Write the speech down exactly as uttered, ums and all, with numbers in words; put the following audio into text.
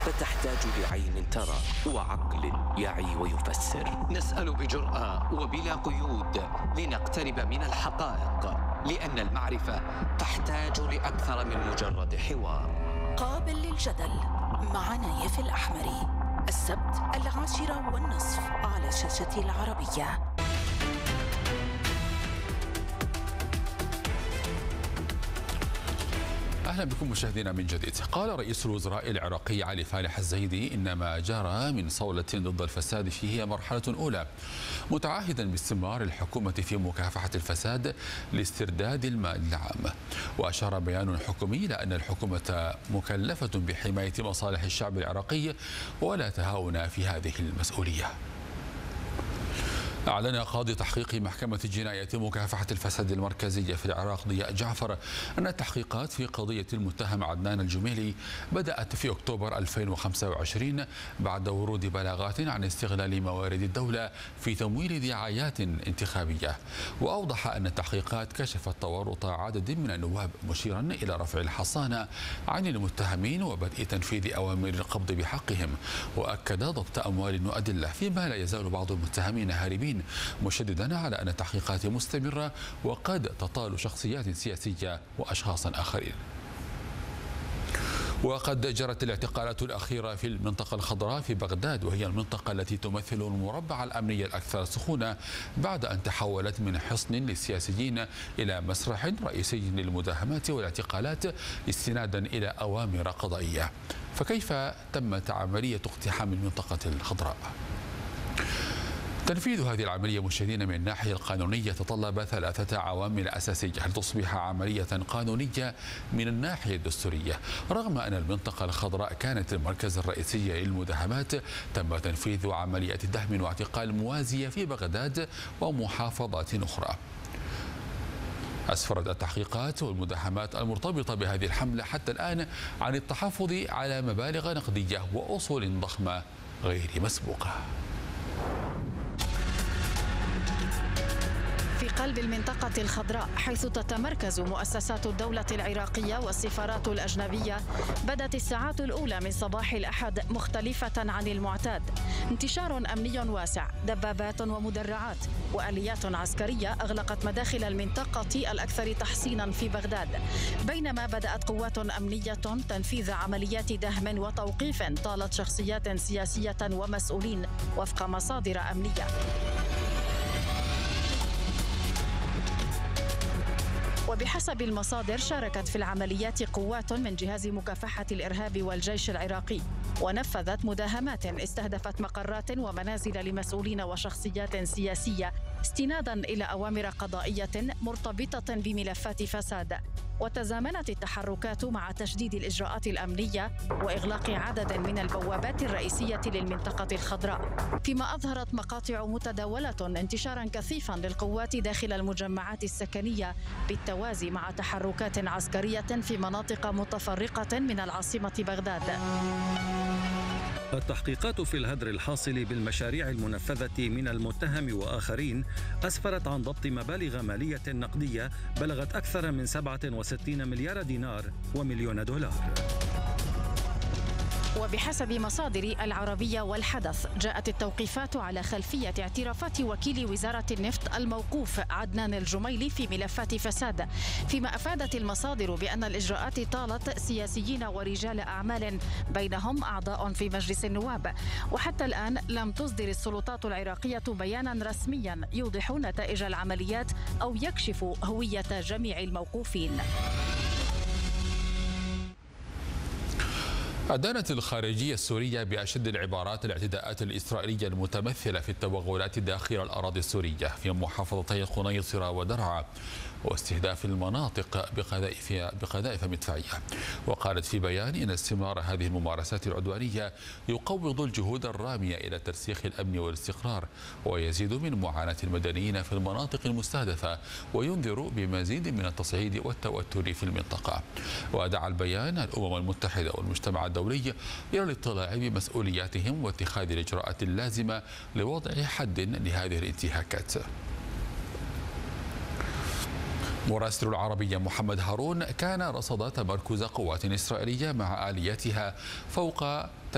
فتحتاج لعين ترى وعقل يعي ويفسر. نسأل بجرأة وبلا قيود لنقترب من الحقائق، لأن المعرفة تحتاج لأكثر من مجرد حوار. قابل للجدل مع نايف الأحمري، السبت العاشرة والنصف على شاشة العربية. أهلا بكم مشاهدينا من جديد. قال رئيس الوزراء العراقي علي فالح الزايدي إن ما جرى من صولة ضد الفساد فيه هي مرحلة أولى، متعهدا باستمرار الحكومة في مكافحة الفساد لاسترداد المال العام. وأشار بيان حكومي إلى أن الحكومة مكلفة بحماية مصالح الشعب العراقي ولا تهاون في هذه المسؤولية. أعلن قاضي تحقيق محكمة الجناية مكافحة الفساد المركزية في العراق ضياء جعفر أن التحقيقات في قضية المتهم عدنان الجميلي بدأت في أكتوبر ألفين وخمسة وعشرين بعد ورود بلاغات عن استغلال موارد الدولة في تمويل دعايات انتخابية. وأوضح أن التحقيقات كشفت تورط عدد من النواب، مشيرا إلى رفع الحصانة عن المتهمين وبدء تنفيذ أوامر القبض بحقهم. وأكد ضبط أموال وأدلة، فيما لا يزال بعض المتهمين هاربين، مشددا على أن التحقيقات مستمرة وقد تطال شخصيات سياسية وأشخاص آخرين. وقد جرت الاعتقالات الأخيرة في المنطقة الخضراء في بغداد، وهي المنطقة التي تمثل المربع الأمني الأكثر سخونة بعد أن تحولت من حصن للسياسيين إلى مسرح رئيسي للمداهمات والاعتقالات استنادا إلى أوامر قضائية. فكيف تمت عملية اقتحام المنطقة الخضراء؟ تنفيذ هذه العملية مشاهدينا من الناحية القانونية تطلب ثلاثة عوامل أساسية لتصبح عملية قانونية من الناحية الدستورية. رغم أن المنطقة الخضراء كانت المركز الرئيسي للمداهمات، تم تنفيذ عمليات دهم واعتقال موازية في بغداد ومحافظات أخرى. أسفرت التحقيقات والمداهمات المرتبطة بهذه الحملة حتى الآن عن التحفظ على مبالغ نقدية وأصول ضخمة غير مسبوقة. في قلب المنطقة الخضراء، حيث تتمركز مؤسسات الدولة العراقية والسفارات الأجنبية، بدت الساعات الأولى من صباح الأحد مختلفة عن المعتاد. انتشار أمني واسع، دبابات ومدرعات وآليات عسكرية أغلقت مداخل المنطقة الأكثر تحصينا في بغداد، بينما بدأت قوات أمنية تنفيذ عمليات دهم وتوقيف طالت شخصيات سياسية ومسؤولين وفق مصادر أمنية. وبحسب المصادر، شاركت في العمليات قوات من جهاز مكافحة الإرهاب والجيش العراقي، ونفذت مداهمات استهدفت مقرات ومنازل لمسؤولين وشخصيات سياسية استنادا إلى أوامر قضائية مرتبطة بملفات فساد. وتزامنت التحركات مع تشديد الإجراءات الأمنية وإغلاق عدد من البوابات الرئيسية للمنطقة الخضراء، فيما أظهرت مقاطع متداولة انتشارا كثيفا للقوات داخل المجمعات السكنية بالتوازي مع تحركات عسكرية في مناطق متفرقة من العاصمة بغداد. التحقيقات في الهدر الحاصل بالمشاريع المنفذة من المتهم وآخرين أسفرت عن ضبط مبالغ مالية نقدية بلغت أكثر من سبعة وستين مليار دينار ومليون دولار. وبحسب مصادر العربية والحدث، جاءت التوقيفات على خلفية اعترافات وكيل وزارة النفط الموقوف عدنان الجميلي في ملفات فساد، فيما أفادت المصادر بأن الإجراءات طالت سياسيين ورجال أعمال بينهم أعضاء في مجلس النواب. وحتى الآن لم تصدر السلطات العراقية بيانا رسميا يوضح نتائج العمليات أو يكشف هوية جميع الموقوفين. أدانت الخارجية السورية بأشد العبارات الاعتداءات الإسرائيلية المتمثلة في التوغلات داخل الأراضي السورية في محافظتي قنيطرة ودرعا واستهداف المناطق بقذائف بقذائف مدفعية. وقالت في بيان إن استمرار هذه الممارسات العدوانية يقوض الجهود الرامية إلى ترسيخ الأمن والاستقرار ويزيد من معاناة المدنيين في المناطق المستهدفة وينذر بمزيد من التصعيد والتوتر في المنطقة. ودعا البيان الأمم المتحدة والمجتمع الدولي إلى الاطلاع بمسؤولياتهم واتخاذ الإجراءات اللازمة لوضع حد لهذه الانتهاكات. مراسل العربية محمد هارون كان رصد تمركز قوات إسرائيلية مع آلياتها فوق